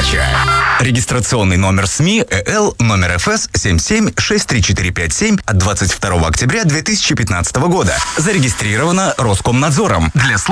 передача. Регистрационный номер СМИ ЭЛ номер ФС 77-63457 от 22 октября 2015 года. Зарегистрировано Роскомнадзором. Для